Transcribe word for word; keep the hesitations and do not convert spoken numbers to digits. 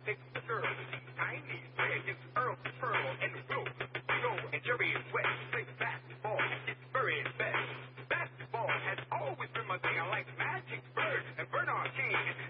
It's the girl, tiny, red, it's Earl, Pearl, and Will. Joe and Jerry and Wes play basketball. It's very best. Basketball has always been my thing. I like Magic Bird and Bernard King.